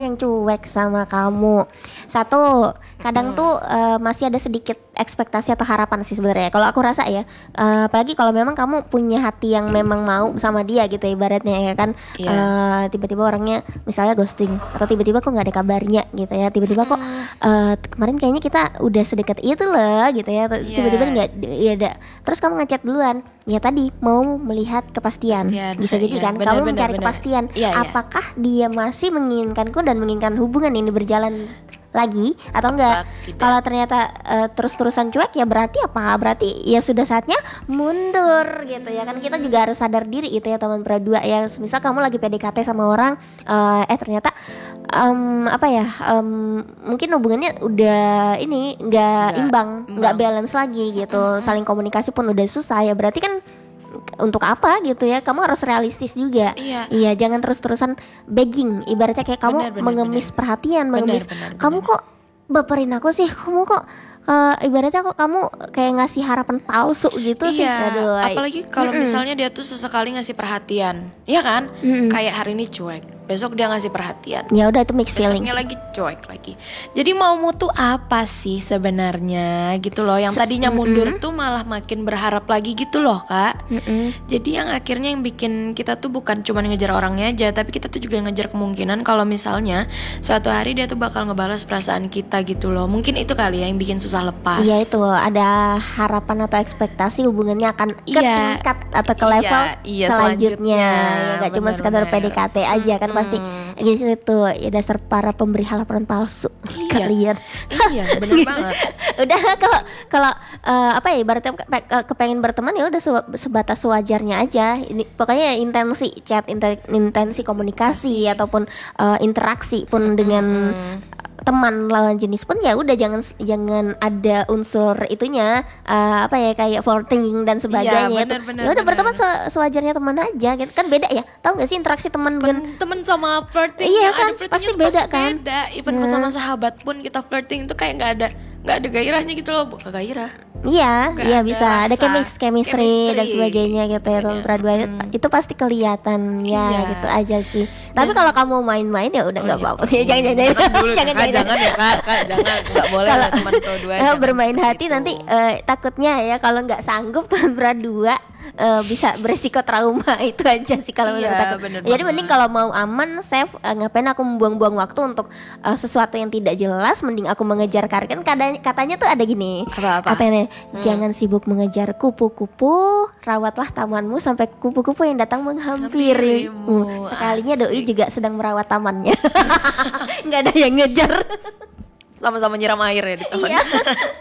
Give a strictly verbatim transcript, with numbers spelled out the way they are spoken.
yang cuek sama kamu. Satu, kadang Hmm. tuh uh, masih ada sedikit ekspektasi atau harapan sih sebenarnya. Kalau aku rasa ya, uh, apalagi kalau memang kamu punya hati yang memang mau sama dia gitu ibaratnya ya kan. Iya. Uh, tiba-tiba orangnya misalnya ghosting atau tiba-tiba kok nggak ada kabarnya gitu ya. Tiba-tiba kok uh, kemarin kayaknya kita udah sedekat itu loh gitu ya. Tiba-tiba Iya. nggak ya ada. Terus kamu ngechat duluan. Ya tadi mau melihat kepastian. Kepastian. Bisa jadi Iya, kan benar, kamu benar, mencari benar. kepastian. Iya, iya. Apakah dia masih menginginkanku dan menginginkan hubungan ini berjalan lagi atau enggak? tidak. Kalau ternyata uh, terus-terusan cuek ya berarti apa? Berarti ya sudah saatnya mundur gitu ya kan. Kita juga harus sadar diri itu ya teman berdua ya. Misal kamu lagi P D K T sama orang uh, eh ternyata um, apa ya? Um, mungkin hubungannya udah ini enggak Nggak imbang, enggak imbang. balance lagi gitu. Saling komunikasi pun udah susah ya. Berarti kan untuk apa gitu ya? Kamu harus realistis juga. Iya. Iya, jangan terus-terusan begging. Ibaratnya kayak kamu Benar, benar, mengemis benar. perhatian, Benar, mengemis. benar, Kamu benar. kok baperin aku sih? Kamu kok eh, ibaratnya kok kamu kayak ngasih harapan palsu gitu sih. Iya, Aduh. apalagi kalau Mm-mm. misalnya dia tuh sesekali ngasih perhatian, iya kan? Mm-mm. Kayak hari ini cuek, besok dia ngasih perhatian, Ya udah itu mixed feelings. besoknya lagi cuek lagi. Jadi maumu tuh apa sih sebenarnya gitu loh? Yang Se- tadinya mm-mm. mundur tuh malah makin berharap lagi gitu loh, Kak. Mm-mm. Jadi yang akhirnya yang bikin kita tuh bukan cuma ngejar orangnya aja, tapi kita tuh juga ngejar kemungkinan kalau misalnya suatu hari dia tuh bakal ngebalas perasaan kita gitu loh. Mungkin itu kali ya yang bikin susah lepas. Iya itu ada harapan atau ekspektasi hubungannya akan ke Iya. tingkat atau ke Iya, level iya, selanjutnya. selanjutnya. Ya nggak cuma sekadar Benar-benar. P D K T aja kan pasti. Mm-mm. Jadi situ ya dasar para pemberi harapan palsu. Iya. Kalian. Iya, bener banget. Udah kalau kalau eh, apa ya ibaratnya ke- ke- kepengen berteman ya udah se- sebatas sewajarnya aja. Ini pokoknya intensi chat, inte- intensi komunikasi ataupun eh, interaksi pun dengan Mm. teman lawan jenis pun ya udah jangan jangan ada unsur itunya eh, apa ya kayak flirting dan sebagainya. Iya, Itu- benar, benar, ya udah benar. berteman se- sewajarnya teman aja gitu. Kan beda ya. Tahu nggak sih interaksi teman dengan Temen, temen sama flirting Iya yang kan, ada flirtingnya pasti tuh beda kan? beda. Even Nah. sama sahabat pun kita flirting itu kayak nggak ada nggak ada gairahnya gitu loh, bukan gairah. Iya, Nggak iya ada bisa ada rasa, chemis chemistry, chemistry. dan sebagainya gitu ya teman Bener. berdua Mm. itu pasti kelihatan ya Iya. gitu aja sih. Tapi kalau kamu main-main ya udah nggak iya, apa-apa sih. Jangan jangan jangan dulu, jangan Kak, jangan. jangan ya kak, kak jangan nggak boleh Kalau lah teman berdua. eh, jangan bermain seperti hati itu. nanti eh, takutnya ya kalau nggak sanggup teman berdua eh, bisa beresiko trauma itu aja sih kalau Iya, menurut aku. bener Jadi banget. mending kalau mau aman, safe, eh, ngapain aku membuang-buang waktu untuk eh, sesuatu yang tidak jelas, mending aku mengejar karir. Kan katanya, katanya tuh ada gini. Apa-apa? Katanya Hmm. jangan sibuk mengejar kupu-kupu, rawatlah tamanmu sampai kupu-kupu yang datang menghampirimu. Hampirimu, Sekalinya doi asik. juga sedang merawat tamannya. Nggak ada yang ngejar. Sama-sama nyiram air ya di taman. Iya.